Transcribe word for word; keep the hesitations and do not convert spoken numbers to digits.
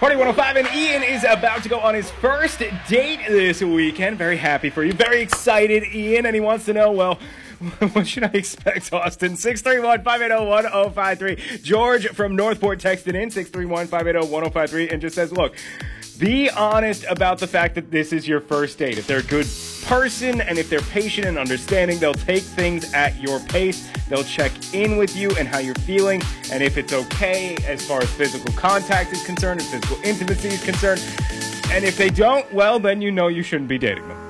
Party one oh five, and Ian is about to go on his first date this weekend. Very happy for you. Very excited, Ian. And he wants to know, well, what should I expect, Austin? six three one, five eight zero, one zero five three. George from Northport texted in, six three one, five eight zero, one zero five three, and just says, look, be honest about the fact that this is your first date. If they're a good person and if they're patient and understanding, they'll take things at your pace. They'll check in with you and how you're feeling, and if it's okay as far as physical contact is concerned and physical intimacy is concerned. And if they don't, well, then you know you shouldn't be dating them.